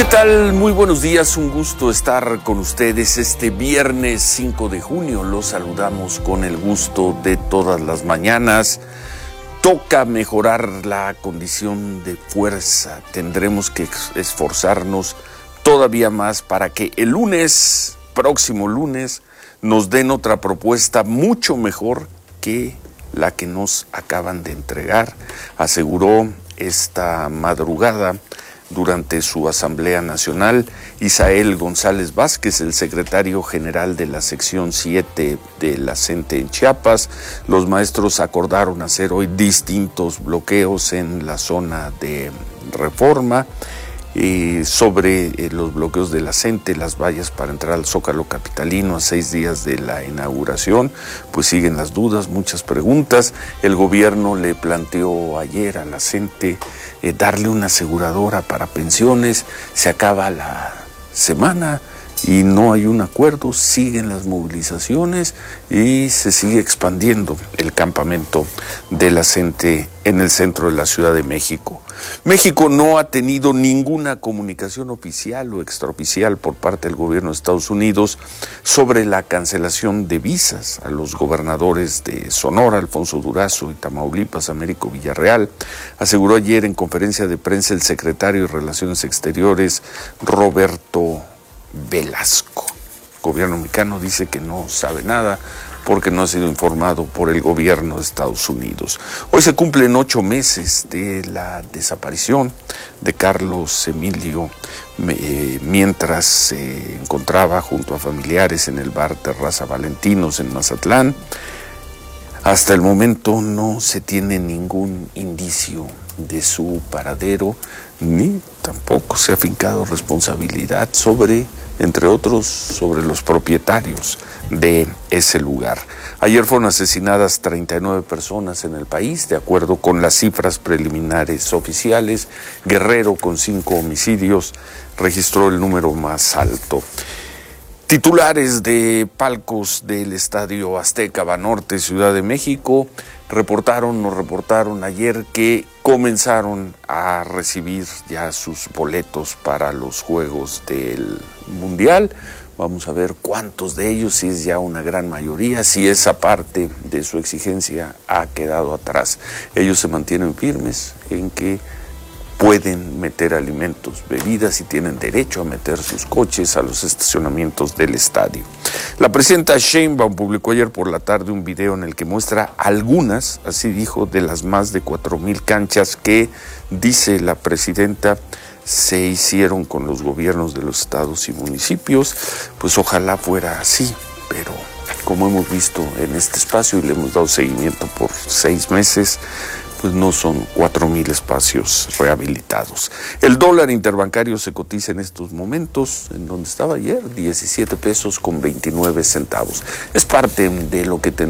¿Qué tal? Muy buenos días, un gusto estar con ustedes este viernes 5 de junio. Los saludamos con el gusto de todas las mañanas. Toca mejorar la condición de fuerza. Tendremos que esforzarnos todavía más para que el próximo lunes, nos den otra propuesta mucho mejor que la que nos acaban de entregar, aseguró esta madrugada durante su Asamblea Nacional Isael González Vázquez, el secretario general de la sección 7 de la CENTE en Chiapas. Los maestros acordaron hacer hoy distintos bloqueos en la zona de Reforma. Sobre los bloqueos de la CENTE, las vallas para entrar al Zócalo capitalino a 6 días de la inauguración, pues siguen las dudas, muchas preguntas. El gobierno le planteó ayer a la CENTE darle una aseguradora para pensiones. Se acaba la semana y no hay un acuerdo, siguen las movilizaciones y se sigue expandiendo el campamento de la CENTE en el centro de la Ciudad de México. México no ha tenido ninguna comunicación oficial o extraoficial por parte del gobierno de Estados Unidos sobre la cancelación de visas a los gobernadores de Sonora, Alfonso Durazo, y Tamaulipas, Américo Villarreal. Aseguró ayer en conferencia de prensa el secretario de Relaciones Exteriores, Roberto Velasco. El gobierno mexicano dice que no sabe nada porque no ha sido informado por el gobierno de Estados Unidos. Hoy se cumplen 8 meses de la desaparición de Carlos Emilio, mientras se encontraba junto a familiares en el bar Terraza Valentinos en Mazatlán. Hasta el momento no se tiene ningún indicio de su paradero, ni tampoco se ha fincado responsabilidad sobre, entre otros, sobre los propietarios de ese lugar. Ayer fueron asesinadas 39 personas en el país, de acuerdo con las cifras preliminares oficiales. Guerrero, con 5 homicidios, registró el número más alto. Titulares de palcos del Estadio Azteca Banorte, Ciudad de México, nos reportaron ayer que comenzaron a recibir ya sus boletos para los Juegos del Mundial. Vamos a ver cuántos de ellos, si es ya una gran mayoría, si esa parte de su exigencia ha quedado atrás. Ellos se mantienen firmes en que pueden meter alimentos, bebidas y tienen derecho a meter sus coches a los estacionamientos del estadio. La presidenta Sheinbaum publicó ayer por la tarde un video en el que muestra algunas, así dijo, de las más de 4,000 canchas que, dice la presidenta, se hicieron con los gobiernos de los estados y municipios. Pues ojalá fuera así, pero como hemos visto en este espacio y le hemos dado seguimiento por 6 meses, pues no son 4,000 espacios rehabilitados. El dólar interbancario se cotiza en estos momentos, en donde estaba ayer, 17 pesos con 29 centavos. Es parte de lo que tenemos.